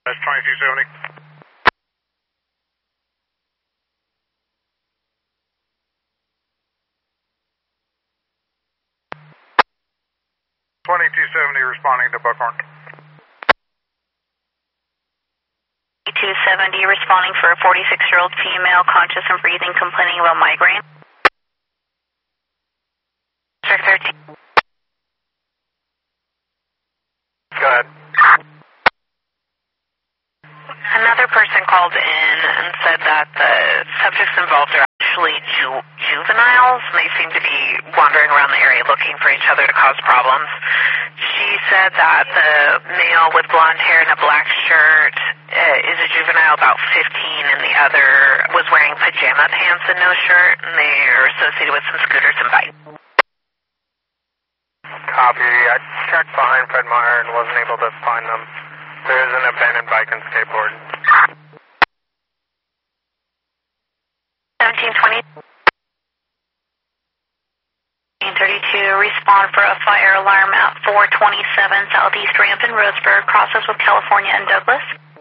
That's 2270. 2270 responding to Buckhorn. 270 responding for a 46-year-old female, conscious and breathing, complaining about migraine. District 13. Go ahead. Another person called in and said that the subjects involved are actually juveniles, and they seem to be wandering around the area looking for each other to cause problems. She said that the male with blonde hair and a black shirt is a juvenile about 15, and the other was wearing pajama pants and no shirt, and they are associated with some scooters and bikes. Copy. I checked behind Fred Meyer and wasn't able to find them. There is an abandoned bike and skateboard. 1720. 32, respond for a fire alarm at 427 Southeast Ramp in Roseburg, crosses with California and Douglas.